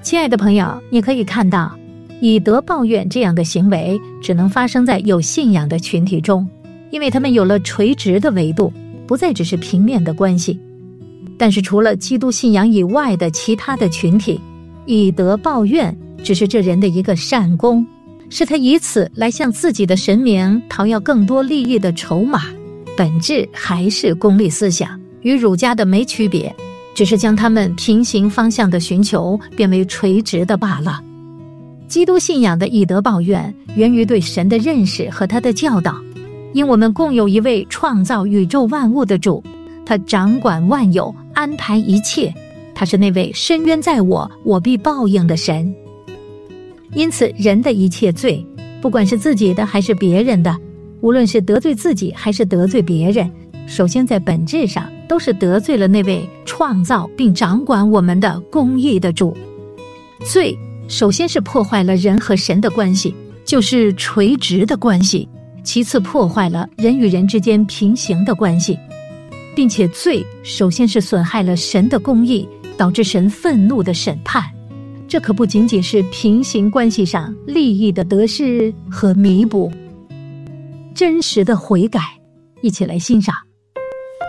亲爱的朋友，你可以看到，以德报怨这样的行为只能发生在有信仰的群体中，因为他们有了垂直的维度，不再只是平面的关系。但是除了基督信仰以外的其他的群体，以德报怨只是这人的一个善功，是他以此来向自己的神明讨要更多利益的筹码，本质还是功利思想，与儒家的没区别，只是将他们平行方向的寻求变为垂直的罢了。基督信仰的以德报怨源于对神的认识和他的教导，因我们共有一位创造宇宙万物的主，他掌管万有，安排一切，他是那位深渊在我，我必报应的神。因此人的一切罪，不管是自己的还是别人的，无论是得罪自己还是得罪别人，首先在本质上都是得罪了那位创造并掌管我们的公义的主。罪首先是破坏了人和神的关系，就是垂直的关系，其次破坏了人与人之间平行的关系，并且罪首先是损害了神的公义，导致神愤怒的审判。这可不仅仅是平行关系上利益的得失和弥补，真实的悔改，一起来欣赏。